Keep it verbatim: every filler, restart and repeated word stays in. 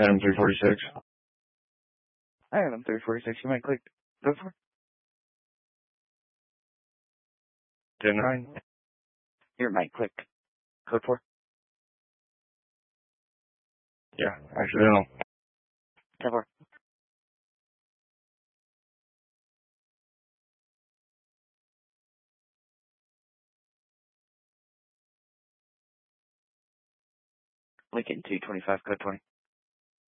Adam three forty-six. Hi, Adam three forty-six. You might click. Go for it. ten nine. Your mic click. Code four. Yeah, accidental. ten four. Lincoln two twenty-five, code twenty.